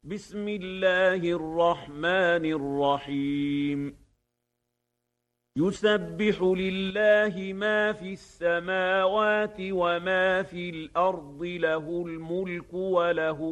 بسم الله الرحمن الرحيم يسبح لله ما في السماوات وما في الأرض له الملك وله